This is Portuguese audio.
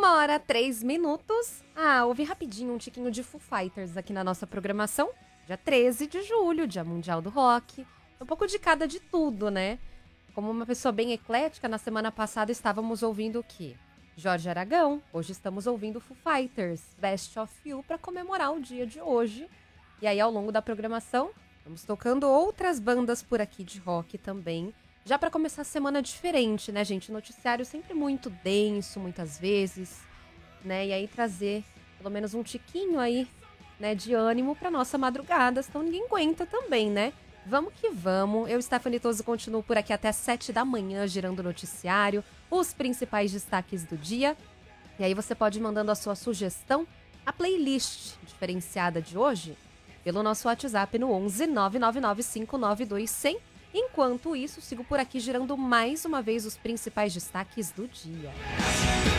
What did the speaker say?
1h03. Ouvi rapidinho um tiquinho de Foo Fighters aqui na nossa programação. Dia 13 de julho, Dia Mundial do Rock. Um pouco de cada de tudo, né? Como uma pessoa bem eclética, na semana passada estávamos ouvindo o quê? Jorge Aragão. Hoje estamos ouvindo Foo Fighters, Best of You, para comemorar o dia de hoje. E aí, ao longo da programação, vamos tocando outras bandas por aqui de rock também. Já para começar a semana diferente, né, gente? Noticiário sempre muito denso, muitas vezes, né? E aí trazer pelo menos um tiquinho aí, né, de ânimo para nossa madrugada, senão ninguém aguenta também, né? Vamos que vamos. Eu, Stephanie Toso, continuo por aqui até 7 da manhã, girando o noticiário, os principais destaques do dia. E aí você pode ir mandando a sua sugestão, a playlist diferenciada de hoje, pelo nosso WhatsApp no 11 999 100. Enquanto isso, sigo por aqui girando mais uma vez os principais destaques do dia.